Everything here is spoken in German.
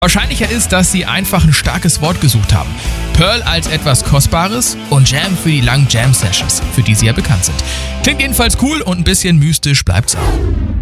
Wahrscheinlicher ist, dass sie einfach ein starkes Wort gesucht haben. Pearl als etwas Kostbares und Jam für die langen Jam-Sessions, für die sie ja bekannt sind. Klingt jedenfalls cool und ein bisschen mystisch bleibt's auch.